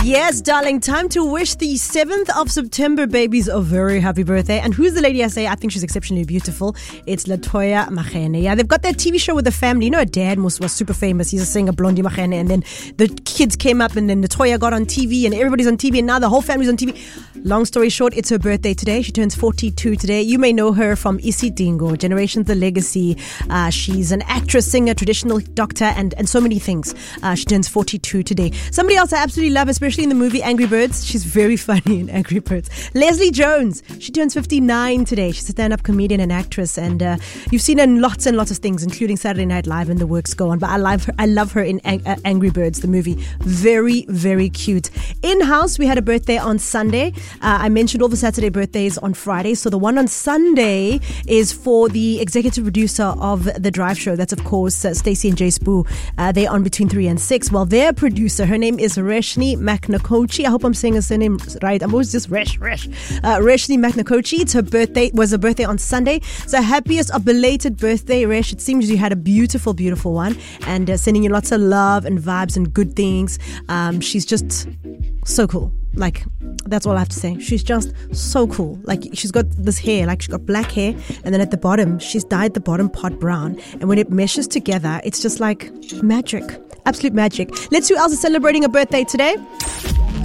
Yes, darling, time to wish the 7th of September babies a very happy birthday. And who's the lady I say? I think she's exceptionally beautiful. It's Latoya Machene. Yeah, they've got that TV show with the family. You know, her dad was super famous. He's a singer, Blondie Machene. And then the kids came up and then Latoya got on TV and everybody's on TV and now the whole family's on TV. Long story short, it's her birthday today. She turns 42 today. You may know her from Isidingo, Generations The Legacy. She's an actress, singer, traditional doctor, and so many things. She turns 42 today. Somebody else I absolutely love, especially in the movie Angry Birds. She's very funny in Angry Birds. Leslie Jones. She turns 59 today. She's a stand-up comedian and actress, and you've seen her in lots and lots of things, including Saturday Night Live and the works go on. But I love her in Angry Birds, the movie. Very, very cute. In-house, we had a birthday on Sunday. I mentioned all the Saturday birthdays on Friday. So the one on Sunday is for the executive producer of The Drive Show. That's, of course, Stacey and Jay Spoo. They're on between 3 and 6. Well, their producer, her name is Reshni Maknakochi. I hope I'm saying her surname right. I'm always just Reshni Maknakochi. It's her birthday, was her birthday on Sunday. So happiest of belated birthday, Resh. It seems you had a beautiful, beautiful one. And sending you lots of love and vibes and good things. She's just so cool. Like, that's all I have to say. She's just so cool. Like, she's got this hair, like she's got black hair, and then at the bottom, she's dyed the bottom part brown. And when it meshes together, it's just like magic. Absolute magic. Let's see who else is celebrating a birthday today.